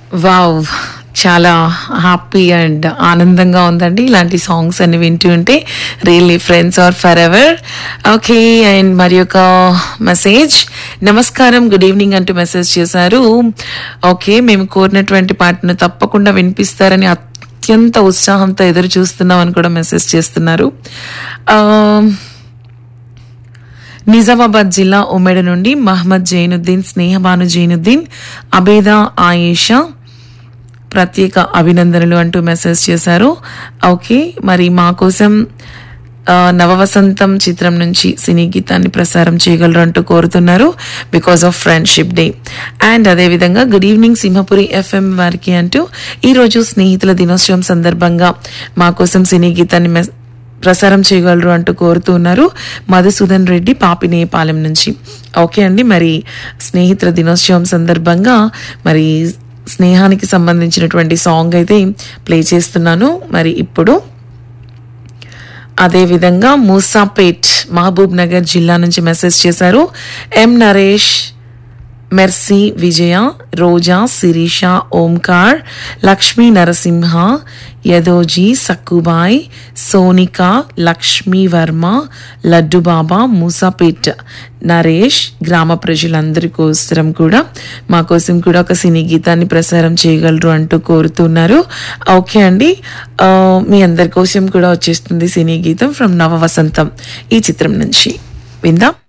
Wow! చాలా happy and ఆనందంగా ఉందండి. ఇలాంటి సాంగ్స్ అన్ని వింటూ ఉంటే really friends are for ever. Okay. And మరి ఒక మెసేజ్, నమస్కారం, గుడ్ ఈవినింగ్ అంటూ మెసేజ్ చేశారు. ఓకే, మేము కోరినటువంటి పాటను తప్పకుండా వినిపిస్తారని అత్యంత ఉత్సాహంతో ఎదురు చూస్తున్నాం అని కూడా మెసేజ్ చేస్తున్నారు. ఆ, నిజామాబాద్ జిల్లా ఉమ్మడి నుండి మహమ్మద్ జైనుద్దీన్, స్నేహబాను జైనుద్దీన్, అబేదా ఆయేషా ప్రత్యేక అభినందనలు అంటూ మెసేజ్ చేశారు. ఓకే, మరి మా కోసం నవవసంతం చిత్రం నుంచి సినీ గీతాన్ని ప్రసారం చేయగలరు అంటూ కోరుతున్నారు because of friendship day. And అదేవిధంగా గుడ్ ఈవినింగ్ సింహపురి ఎఫ్ఎం వారికి అంటూ ఈరోజు స్నేహితుల దినోత్సవం సందర్భంగా మా కోసం సినీ గీతాన్ని ప్రసారం చేయగలరు అంటూ కోరుతూ ఉన్నారు మధుసూదన్ రెడ్డి పాపినేపాలెం నుంచి. ఓకే అండి, మరి స్నేహితుల దినోత్సవం సందర్భంగా మరి స్నేహానికి సంబంధించినటువంటి సాంగ్ అయితే ప్లే చేస్తున్నాను. మరి ఇప్పుడు అదేవిధంగా మూసాపేట్ మహబూబ్ నగర్ జిల్లా నుంచి మెసేజ్ చేశారు ఎం నరేష్, మెర్సీ, విజయ, రోజా, శిరీష, ఓంకార్, లక్ష్మీ నరసింహ, యదోజీ, సక్కుబాయ్, సోనిక, లక్ష్మీ వర్మ, లడ్డుబాబా, మూసాపేట్ నరేష్ గ్రామ ప్రజలందరి కోసం కూడా మా కోసం కూడా ఒక సినీ గీతాన్ని ప్రసారం చేయగలరు అంటూ కోరుతున్నారు. ఓకే అండి, మీ అందరి కోసం కూడా వచ్చేస్తుంది సినీ గీతం ఫ్రమ్ నవవసంతం ఈ చిత్రం నుంచి. విందాం.